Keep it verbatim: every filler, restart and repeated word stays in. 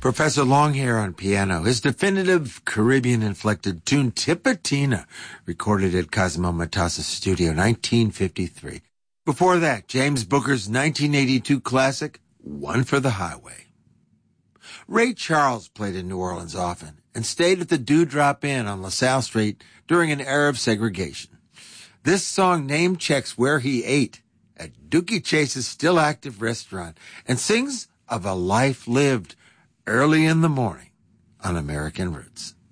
Professor Longhair on piano. His definitive Caribbean-inflected tune, Tipatina, recorded at Cosimo Matassa's studio, nineteen fifty-three. Before that, James Booker's nineteen eighty-two classic, One for the Highway. Ray Charles played in New Orleans often and stayed at the Dewdrop Inn on LaSalle Street during an era of segregation. This song name-checks where he ate at Dookie Chase's still-active restaurant and sings of a life lived early in the morning on American Roots.